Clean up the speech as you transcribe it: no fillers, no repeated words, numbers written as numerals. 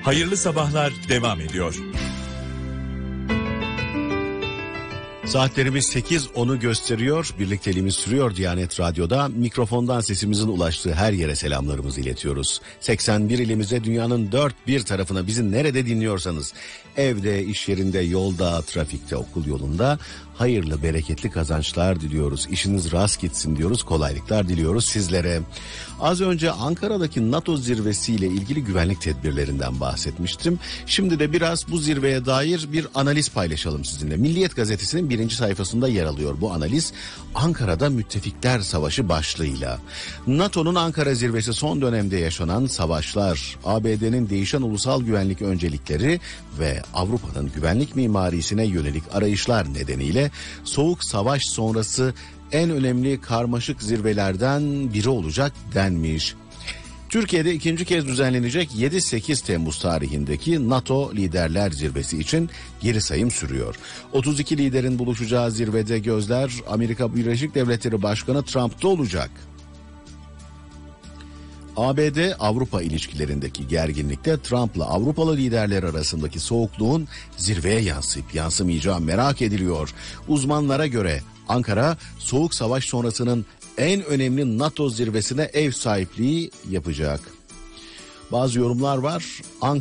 Hayırlı sabahlar devam ediyor. Saatlerimiz 8:10'u gösteriyor. Birlikteliğimiz sürüyor Diyanet Radyo'da. Mikrofondan sesimizin ulaştığı her yere selamlarımızı iletiyoruz. 81 ilimize, dünyanın dört bir tarafına, bizi nerede dinliyorsanız, evde, iş yerinde, yolda, trafikte, okul yolunda hayırlı, bereketli kazançlar diliyoruz. İşiniz rast gitsin diyoruz. Kolaylıklar diliyoruz sizlere. Az önce Ankara'daki NATO zirvesiyle ilgili güvenlik tedbirlerinden bahsetmiştim. Şimdi de biraz bu zirveye dair bir analiz paylaşalım sizinle. Milliyet Gazetesi'nin 1. sayfasında yer alıyor bu analiz. Ankara'da Müttefikler Savaşı başlığıyla. NATO'nun Ankara zirvesi son dönemde yaşanan savaşlar, ABD'nin değişen ulusal güvenlik öncelikleri ve Avrupa'nın güvenlik mimarisine yönelik arayışlar nedeniyle Soğuk Savaş sonrası en önemli karmaşık zirvelerden biri olacak denmiş. Türkiye'de ikinci kez düzenlenecek 7-8 Temmuz tarihindeki NATO Liderler Zirvesi için geri sayım sürüyor. 32 liderin buluşacağı zirvede gözler Amerika Birleşik Devletleri Başkanı Trump'ta olacak. ABD-Avrupa ilişkilerindeki gerginlikte Trump'la Avrupalı liderler arasındaki soğukluğun zirveye yansıyıp yansımayacağı merak ediliyor. Uzmanlara göre Ankara, Soğuk Savaş sonrasının en önemli NATO zirvesine ev sahipliği yapacak. Bazı yorumlar var.